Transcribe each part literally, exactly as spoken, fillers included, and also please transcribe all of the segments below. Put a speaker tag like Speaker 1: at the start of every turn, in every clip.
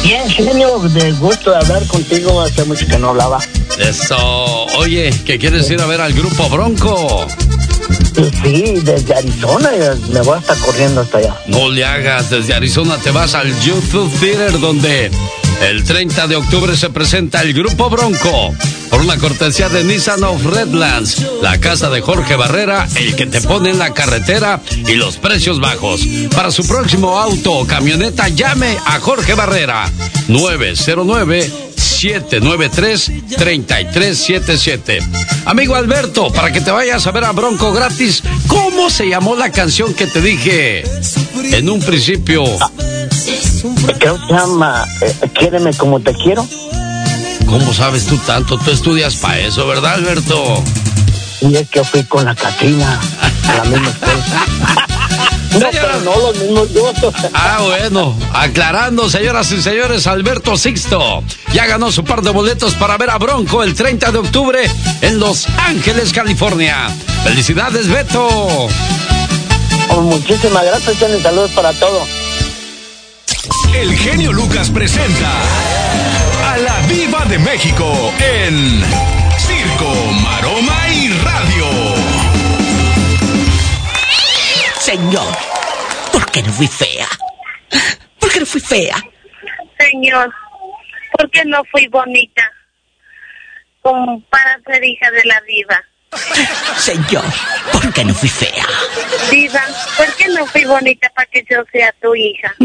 Speaker 1: Bien, genio, de gusto de hablar contigo, hace mucho que no hablaba.
Speaker 2: Eso, oye, ¿qué quieres ir a ver al Grupo Bronco?
Speaker 1: Sí, desde Arizona, me voy a estar corriendo hasta allá.
Speaker 2: No le hagas, desde Arizona te vas al YouTube Theater, donde el treinta de octubre se presenta el Grupo Bronco, por una cortesía de Nissan of Redlands, la casa de Jorge Barrera, el que te pone en la carretera y los precios bajos. Para su próximo auto o camioneta, llame a Jorge Barrera, nueve cero nueve, siete nueve tres, tres tres siete siete. Amigo Alberto, para que te vayas a ver a Bronco gratis, ¿cómo se llamó la canción que te dije en un principio?
Speaker 1: Ah, creo que se llama eh, Quiéreme como te quiero.
Speaker 2: ¿Cómo sabes tú tanto? Tú estudias para eso, ¿verdad, Alberto?
Speaker 1: Y es que fui con la Catrina a la misma escuela. No, pero no los mismos gustos.
Speaker 2: Ah, bueno, aclarando, señoras y señores, Alberto Sixto ya ganó su par de boletos para ver a Bronco el treinta de octubre en Los Ángeles, California. ¡Felicidades, Beto!
Speaker 1: Oh, muchísimas gracias, y saludos para todos.
Speaker 3: El genio Lucas presenta a la Diva de México en Circo, Maroma y Radio.
Speaker 4: Señor, ¿por qué no fui fea? ¿Por qué no fui fea?
Speaker 5: Señor, ¿por qué no fui bonita? Como para ser hija de la diva.
Speaker 4: Señor, ¿por qué no fui fea?
Speaker 5: Diva, ¿por qué no fui bonita para que yo sea tu hija?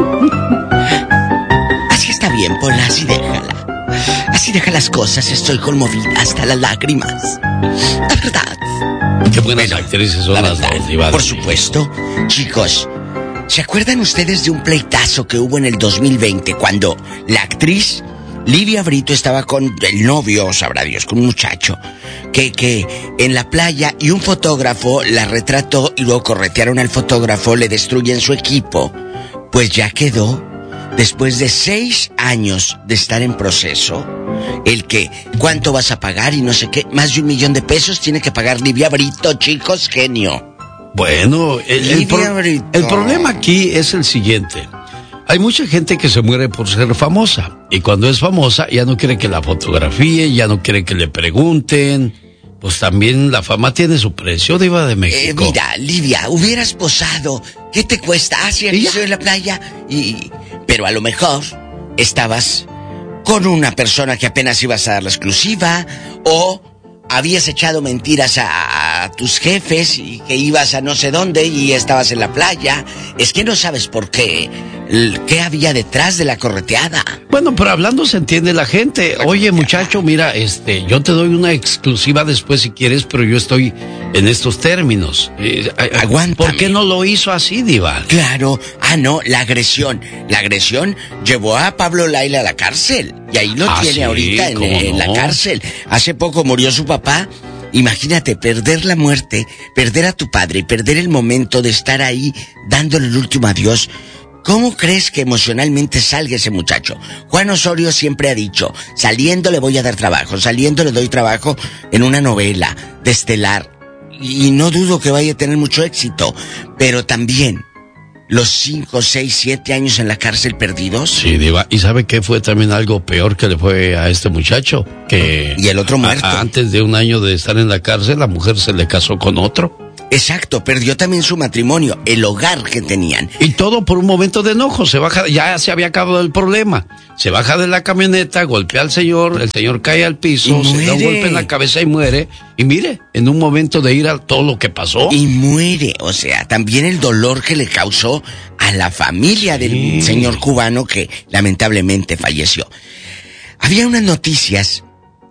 Speaker 4: Así está bien, Pola, así déjala. Así deja las cosas, estoy conmovida hasta las lágrimas. La verdad.
Speaker 2: Qué buenas actrices son las dos, Diva.
Speaker 4: Por supuesto. Chicos, ¿se acuerdan ustedes de un pleitazo que hubo en el dos mil veinte cuando la actriz Livia Brito estaba con el novio, sabrá Dios, con un muchacho que, que en la playa, y un fotógrafo la retrató y luego corretearon al fotógrafo, le destruyen su equipo? Pues ya quedó, después de seis años de estar en proceso, el que, ¿cuánto vas a pagar? Y no sé qué, más de un millón de pesos tiene que pagar Livia Brito, chicos, genio.
Speaker 2: Bueno, el, el, pro, el problema aquí es el siguiente. Hay mucha gente que se muere por ser famosa, y cuando es famosa ya no quiere que la fotografíe, ya no quiere que le pregunten. Pues también la fama tiene su precio, Diva de México.
Speaker 4: Eh, mira, Livia, hubieras posado. ¿Qué te cuesta? Ah, sí, aquí estoy en la playa. Y... Pero a lo mejor estabas con una persona que apenas ibas a dar la exclusiva, o habías echado mentiras a, a tus jefes y que ibas a no sé dónde y estabas en la playa. Es que no sabes por qué, qué había detrás de la correteada.
Speaker 2: Bueno, pero hablando se entiende la gente. Oye, muchacho, mira, este, yo te doy una exclusiva después si quieres, pero yo estoy en estos términos. Eh,
Speaker 4: Aguántame.
Speaker 2: ¿Por qué no lo hizo así, Diva?
Speaker 4: Claro. Ah, no, la agresión. La agresión llevó a Pablo Laila a la cárcel. Y ahí lo ah, tiene sí, ahorita en, en no? la cárcel. Hace poco murió su papá. Imagínate, perder la muerte, perder a tu padre y perder el momento de estar ahí dándole el último adiós. ¿Cómo crees que emocionalmente salga ese muchacho? Juan Osorio siempre ha dicho, saliendo le voy a dar trabajo, saliendo le doy trabajo en una novela de estelar. Y no dudo que vaya a tener mucho éxito, pero también los cinco, seis, siete años en la cárcel perdidos.
Speaker 2: Sí, Diva. ¿Y sabe qué fue también algo peor que le fue a este muchacho? Que
Speaker 4: y el otro muerto.
Speaker 2: A, a, antes de un año de estar en la cárcel, la mujer se le casó con otro.
Speaker 4: Exacto, perdió también su matrimonio, el hogar que tenían.
Speaker 2: Y todo por un momento de enojo, se baja, ya se había acabado el problema. Se baja de la camioneta, golpea al señor, el señor cae al piso, se da un golpe en la cabeza y muere. Y mire, en un momento de ira todo lo que pasó.
Speaker 4: Y muere, o sea, también el dolor que le causó a la familia sí. del señor cubano que lamentablemente falleció. Había unas noticias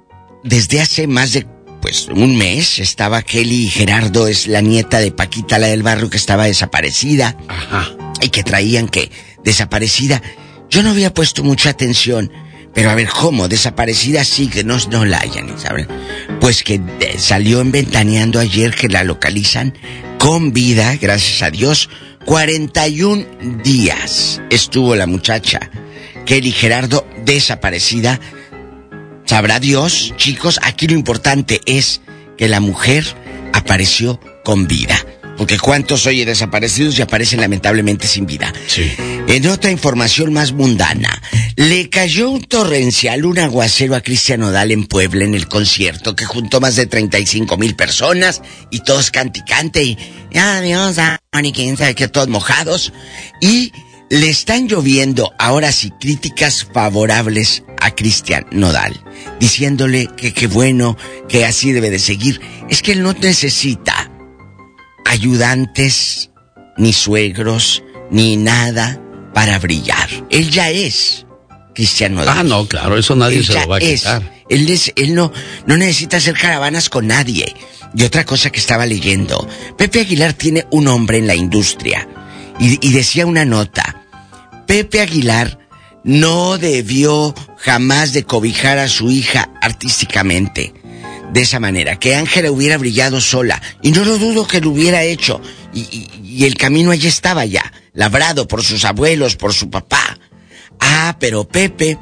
Speaker 4: desde hace más de pues un mes, estaba Kelly Gerardo, es la nieta de Paquita, la del barrio, que estaba desaparecida.
Speaker 2: Ajá.
Speaker 4: Y que traían que desaparecida. Yo no había puesto mucha atención, pero a ver, ¿cómo? Desaparecida sí, que no, no la hayan, ¿saben? Pues que de, salió en Ventaneando ayer que la localizan con vida, gracias a Dios. cuarenta y un días estuvo la muchacha Kelly Gerardo desaparecida. Sabrá Dios, chicos, aquí lo importante es que la mujer apareció con vida. Porque cuántos, oye, desaparecidos y aparecen lamentablemente sin vida.
Speaker 2: Sí.
Speaker 4: En otra información más mundana, le cayó un torrencial, un aguacero a Cristian Nodal en Puebla en el concierto que juntó más de treinta y cinco mil personas y todos canticante y adiós, y quién sabe que todos mojados. Y le están lloviendo ahora sí críticas favorables a Cristian Nodal, diciéndole que qué bueno, que así debe de seguir. Es que él no necesita ayudantes, ni suegros, ni nada para brillar. Él ya es Cristian Nodal.
Speaker 2: Ah, no, claro, eso nadie él se lo va a quitar.
Speaker 4: Es. Él, es, él no, no necesita hacer caravanas con nadie. Y otra cosa que estaba leyendo, Pepe Aguilar tiene un hombre en la industria. Y, y decía una nota, Pepe Aguilar no debió jamás de cobijar a su hija artísticamente de esa manera, que Ángela hubiera brillado sola, y no lo dudo que lo hubiera hecho, y, y, y el camino allí estaba ya, labrado por sus abuelos, por su papá. Ah, pero Pepe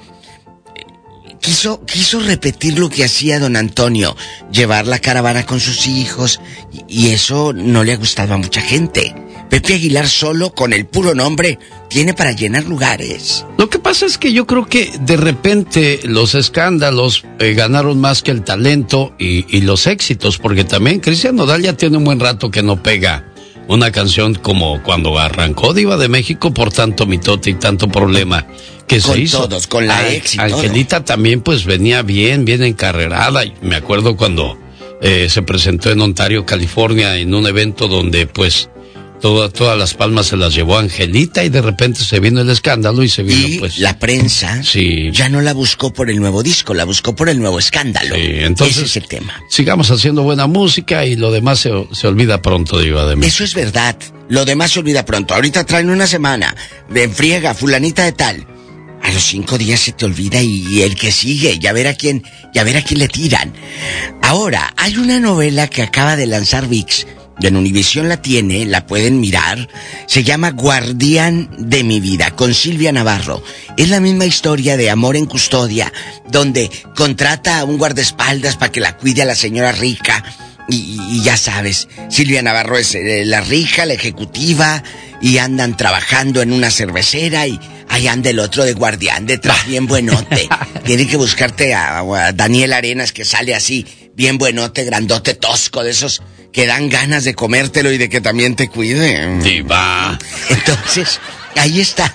Speaker 4: quiso, quiso repetir lo que hacía don Antonio, llevar la caravana con sus hijos, y, y eso no le ha gustado a mucha gente. Pepe Aguilar solo, con el puro nombre, tiene para llenar lugares.
Speaker 2: Lo que pasa es que yo creo que de repente los escándalos eh, ganaron más que el talento y, y los éxitos, porque también Cristian Nodal ya tiene un buen rato que no pega una canción como cuando arrancó Diva de México por tanto mitote y tanto problema que
Speaker 4: con
Speaker 2: se hizo.
Speaker 4: Con todos, con la
Speaker 2: Al,
Speaker 4: ex y
Speaker 2: Angelita
Speaker 4: todo. También
Speaker 2: pues venía bien, bien encarrerada. Me acuerdo cuando eh, se presentó en Ontario, California, en un evento donde pues Toda, todas las palmas se las llevó Angelita y de repente se vino el escándalo y se vino
Speaker 4: y
Speaker 2: pues...
Speaker 4: la prensa
Speaker 2: sí.
Speaker 4: ya no la buscó por el nuevo disco, la buscó por el nuevo escándalo.
Speaker 2: Sí, entonces,
Speaker 4: ese es el tema.
Speaker 2: Sigamos haciendo buena música y lo demás se, se olvida pronto, Diva de México.
Speaker 4: Eso es verdad, lo demás se olvida pronto. Ahorita traen una semana, en friega, fulanita de tal. A los cinco días se te olvida y, y el que sigue, ya ver a quién, ya ver a quién le tiran. Ahora, hay una novela que acaba de lanzar ViX, en Univisión la tiene, la pueden mirar, se llama Guardián de mi vida, con Silvia Navarro. Es la misma historia de amor en custodia, donde contrata a un guardaespaldas para que la cuide a la señora rica, y, y ya sabes, Silvia Navarro es eh, la rica, la ejecutiva, y andan trabajando en una cervecera, y ahí anda el otro de guardián detrás, bien buenote. Tiene que buscarte a, a Daniel Arenas, que sale así, bien buenote, grandote, tosco, de esos que dan ganas de comértelo y de que también te cuide.
Speaker 2: Diva.
Speaker 4: Entonces, ahí está.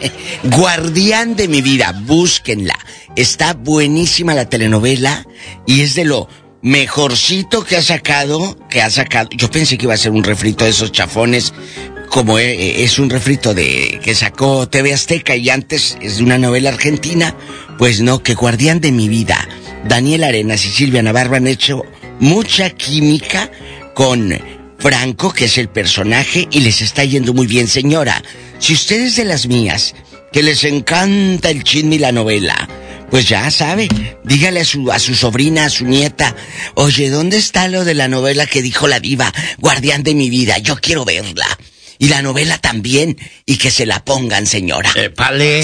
Speaker 4: Guardián de mi vida, búsquenla. Está buenísima la telenovela y es de lo mejorcito que ha sacado, que ha sacado. Yo pensé que iba a ser un refrito de esos chafones, como es un refrito de que sacó T V Azteca y antes es de una novela argentina. Pues no, que Guardián de mi vida, Daniel Arenas y Silvia Navarro han hecho mucha química con Franco, que es el personaje, y les está yendo muy bien. Señora, si usted es de las mías, que les encanta el chisme y la novela, pues ya sabe, dígale a su, a su sobrina, a su nieta, oye, ¿dónde está lo de la novela que dijo la diva, Guardián de mi vida? Yo quiero verla. Y la novela también, y que se la pongan, señora.
Speaker 2: ¡Épale!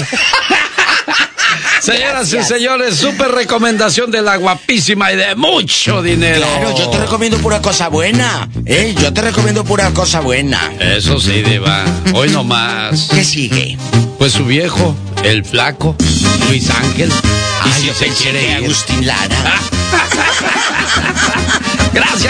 Speaker 2: Señoras y señores, súper recomendación de la guapísima y de mucho dinero.
Speaker 4: Claro, yo te recomiendo pura cosa buena. ¿Eh? Yo te recomiendo pura cosa buena.
Speaker 2: Eso sí, Diva. Hoy nomás.
Speaker 4: ¿Qué sigue?
Speaker 2: Pues su viejo, el flaco, Luis Ángel.
Speaker 4: Y si se quiere Agustín Lara.
Speaker 2: Gracias.